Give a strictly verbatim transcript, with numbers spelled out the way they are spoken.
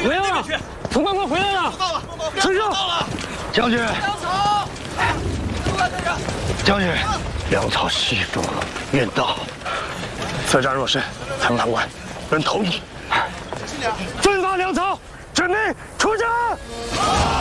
回来了，陈官官回来了， 到了， 陈胜， 将军， 粮草， 将军，粮草悉数运到。 此战若胜，参判官人头你。分发粮草，准备出征。